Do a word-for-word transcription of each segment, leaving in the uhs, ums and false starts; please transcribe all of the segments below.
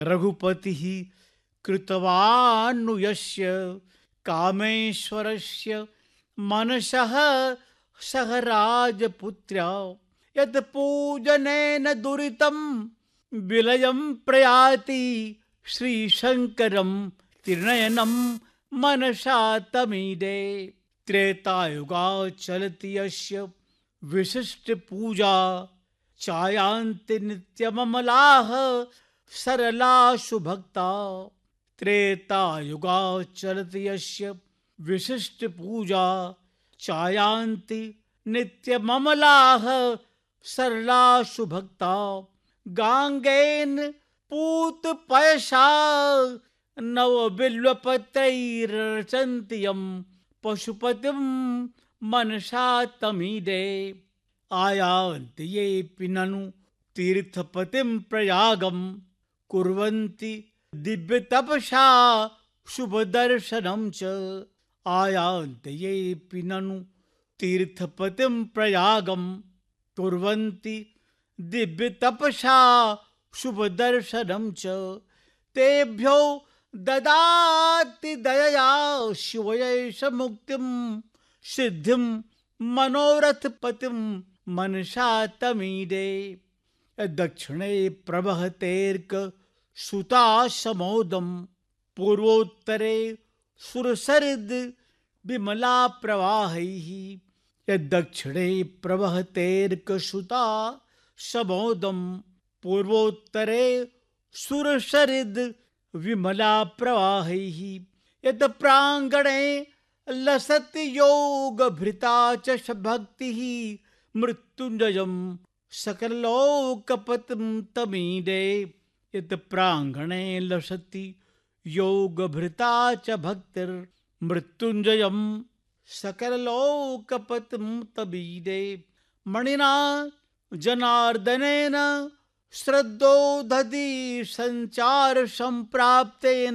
रघुपतिः कृतवान्नु यस्य कामेश्वरस्य मनसः सह राजपुत्र्या यत् पूजनेन दुरितं विलयं प्रयाति श्रीशंकरं त्रिनयनं मनसा तमीडे। त्रेतायुगा चलति यस्य विशिष्ट पूजा चायांति नित्यममलाः सरलासु भक्ता। त्रेतायुगा चलति यस्य विशिष्ट पूजा चायांति नित्यममलाः सरलासु भक्ता। गांगेन पूत पयसा नव बिल्वपत्रैरर्चन्ति यं पशुपतिं मनसा तमीडे। आयान्ति येऽपि ननु तीर्थपतिं प्रयागं कुर्वन्ति दिव्यतपसा शुभदर्शनं च। आयान्ति येऽपि ननु तीर्थपतिं प्रयागं कुर्वन्ति दिव्यतपसा शुभदर्शनं च। तेभ्यो ददाति दयया शिवयैष मुक्तिं सिद्धिं मनोरथपतिं मनसा तमीडे। दक्षिणे प्रवहतेर्क सुता समोदं पूर्वोत्तरे सुरसरिद् विमला प्रवाहैः। यद्दक्षिणे प्रवहतेर्क सुता समोदं पूर्वोत्तरे सुरसरिद् विमला प्रवाहैः। यत् प्रांगणे लसति योगभृता च भक्तिः मृत्युंजयं सकललोकपतिं तमीडे। यत् प्रांगणे लसति योगभृता च भक्तिर्मृत्युंजयं सकललोकपतिं तमीडे। मणिना जनार्दनेन श्रद्धोदधि संचार संप्राप्तेन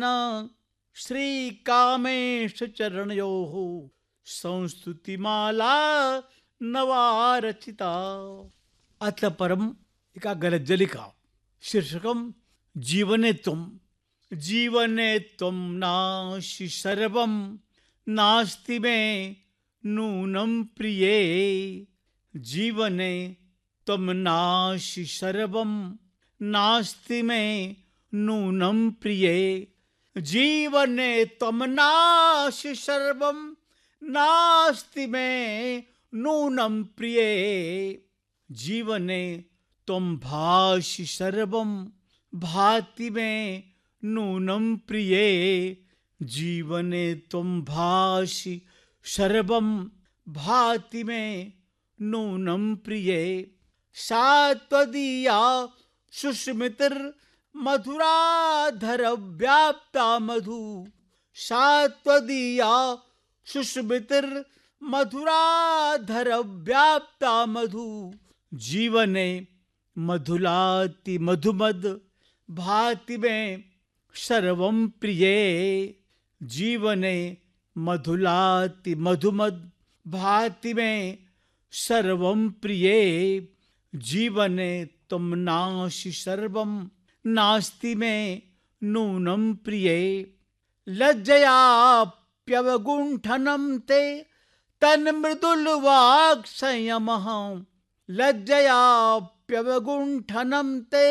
श्रीकामेश चरणयोः संस्तुतिमाला नवारचिता। अथ परम एका गलज्जलिका शीर्षकं जीवने त्वं। जीवने त्वं नासि सर्वं नास्ति मे नूनं प्रिये। जीवने त्वं नासि सर्वं नास्ति मे नूनं प्रिये। जीवने त्वं नासि सर्वं नास्ति मे नूनं प्रिये। जीवने त्वं भासि सर्वं भाति मे नूनं प्रिये। जीवने त्वं भासि सर्वं भाति मे नूनं प्रिये। सा त्वदीया सुस्मितिर् मधुराधर व्याप्ता मधु। सा त्वदीया सुस्मितिर् मधुराधर व्याप्ता मधु। जीवने मधुलाति मधुमद भाति मे सर्वं प्रिये। जीवने मधुलाति मधुमद भाति मे सर्वं प्रिये। जीवने त्वं नासि सर्वं नास्ति मे नूनं प्रिये। लज्जयाप्यवगुण्ठनं ते तन्मृदुलवाक्संयमः। लज्जयाप्यवगुण्ठनं ते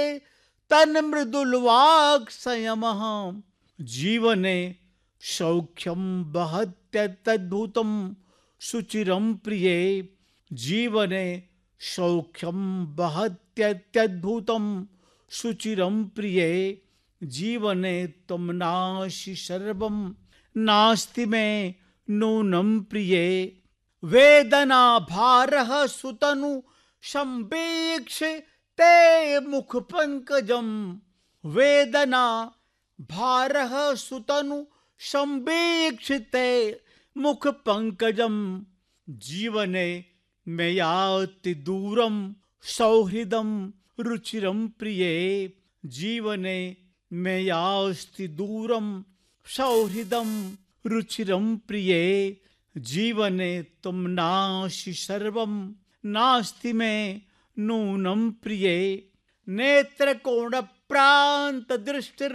तन्मृदुलवाक्संयमः। जीवने सौख्यं वहत्यत्यद्भुतं सुचिरं प्रिये। जीवने सौख्यं वहत्यत्यद्भुतं सुचिरं प्रिये। जीवने त्वं नासि सर्वं नास्ति मे नूनं प्रिये। वेदना भारः सुतनु संवीक्ष ते मुख पंकजं। वेदना भारः सुतनु संवीक्ष ते मुख पंकजं। जीवने मे याति दूरं सौहृदं रुचिरं प्रिये। जीवने मे यास्ति दूरं सौहृदं रुचिरं प्रिये। जीवने त्वं नासि सर्वं नास्ति मे नूनं प्रिये। नेत्रकोण प्रांत दृष्टि